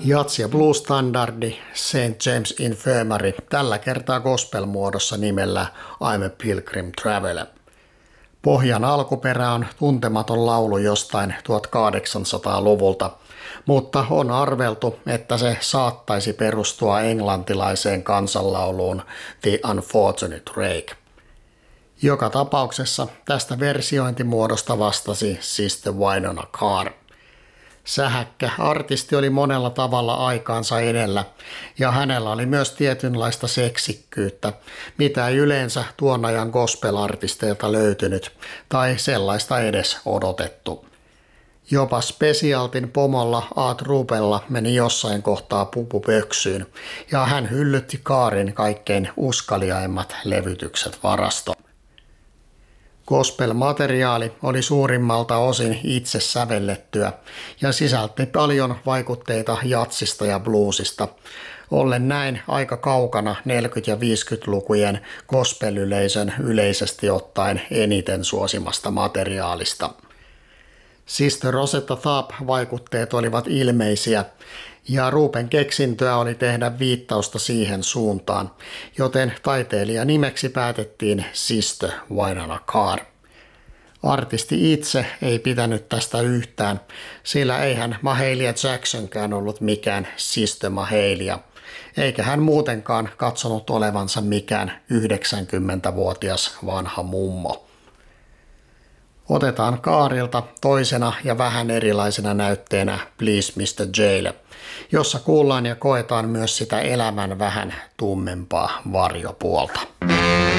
Jazz- ja blues-standardi St. James Infirmary, tällä kertaa gospel-muodossa nimellä I'm a Pilgrim Traveler. Pohjan alkuperä on tuntematon laulu jostain 1800-luvulta, mutta on arveltu, että se saattaisi perustua englantilaiseen kansanlauluun The Unfortunate Rake. Joka tapauksessa tästä versiointimuodosta vastasi Sister Wynona Carr. Sähäkkä artisti oli monella tavalla aikaansa edellä ja hänellä oli myös tietynlaista seksikkyyttä, mitä ei yleensä tuon ajan gospel-artisteilta löytynyt tai sellaista edes odotettu. Jopa Specialtin pomolla Art Rubella meni jossain kohtaa pupu pöksyyn ja hän hyllytti Carrin kaikkein uskaliaimmat levytykset varastoon. Gospel-materiaali oli suurimmalta osin itse sävellettyä ja sisälti paljon vaikutteita jatsista ja bluesista, ollen näin aika kaukana 40- ja 50-lukujen gospel-yleisön yleisesti ottaen eniten suosimasta materiaalista. Sister Rosetta Tharpe-vaikutteet olivat ilmeisiä ja Ruben keksintöä oli tehdä viittausta siihen suuntaan, joten taiteilijan nimeksi päätettiin Sister Wynona Carr. Artisti itse ei pitänyt tästä yhtään, sillä eihän Mahalia Jacksonkään ollut mikään Sister Mahalia, eikä hän muutenkaan katsonut olevansa mikään 90-vuotias vanha mummo. Otetaan Carrilta toisena ja vähän erilaisena näytteenä Please Mr. Jail, jossa kuullaan ja koetaan myös sitä elämän vähän tummempaa varjopuolta.